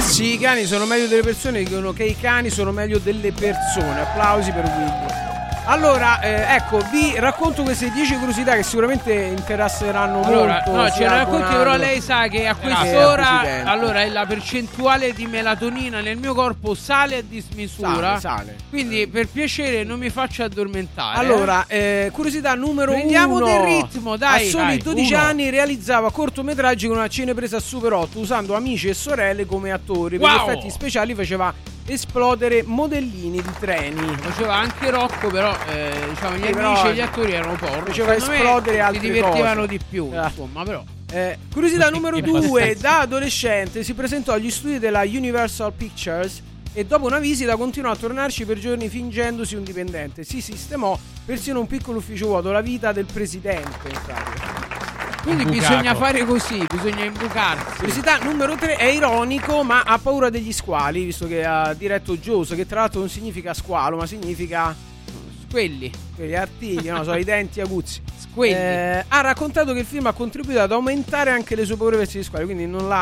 Sì, i cani sono meglio delle persone, dicono che i cani sono meglio delle persone. Applausi per Willy. Allora, ecco, vi racconto queste 10 curiosità che sicuramente interesseranno molto. No, ce le racconti, però lei sa che a quest'ora allora la percentuale di melatonina nel mio corpo sale a dismisura. Sale. Quindi per piacere non mi faccia addormentare. Allora, curiosità numero 1. Prendiamo del ritmo, dai. A soli 12 anni realizzava cortometraggi con una cinepresa Super 8 usando amici e sorelle come attori. Per gli effetti speciali faceva esplodere modellini di treni. Faceva anche Rocco, però diciamo gli amici e gli attori erano porno. Faceva esplodere altre si divertivano cose. Di più, insomma, però. Curiosità numero 2. Da adolescente si presentò agli studi della Universal Pictures e dopo una visita continuò a tornarci per giorni fingendosi un dipendente. Si sistemò persino un piccolo ufficio vuoto, la vita del presidente, in pratica. Quindi bisogna fare così, bisogna imbucarsi. Curiosità numero 3, è ironico ma ha paura degli squali, visto che ha diretto Jaws, che tra l'altro non significa squalo ma significa quelli artigli, no, sono i denti aguzzi. Squelli. Ha raccontato che il film ha contribuito ad aumentare anche le sue paure verso gli squali, quindi non l'ha